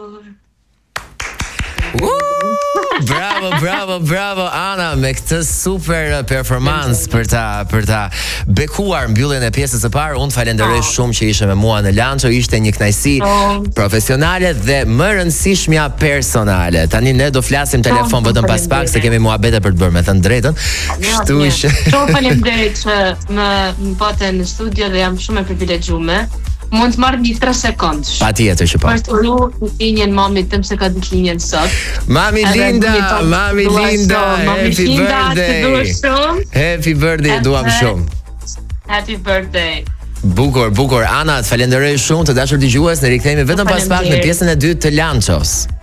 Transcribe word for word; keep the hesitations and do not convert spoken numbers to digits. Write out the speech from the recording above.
Uh, bravo, bravo, bravo Ana me këtë super performance për ta për ta bekuar mbylljen e pjesës së parë. Unë falenderoj oh. shumë që ishe me mua në Lanço, ishte një kënaqësi oh. profesionale dhe më rëndësishmja personale. Tani ne do flasim telefon oh, vetëm pas pak se kemi muhabete për të bërë, me të drejtën. Kështu që shumë faleminderit që më mpote në studio dhe jam shumë e privilegjuar. Mund të marrë një tre sekundë. Patjetër që po. Për të uru ditëlinjen mamit tëm se ka ditëlinjen sot. Mami Linda, Mami Linda, happy birthday. Happy birthday, duam shumë. Happy birthday. Bukur, bukur. Ana, të falenderoj shumë, të dashur dëgjues, ne rikthehemi vetëm pas pak në pjesën e dytë të Lanços.